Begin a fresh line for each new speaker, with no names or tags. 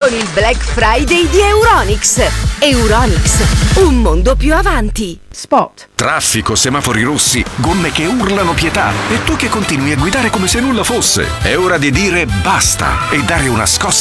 con il Black Friday di Euronics. Euronics, un mondo più avanti.
Spot.
Traffico, semafori rossi, gomme che urlano pietà e tu che continui a guidare come se nulla fosse. È ora di dire basta e dare una scossa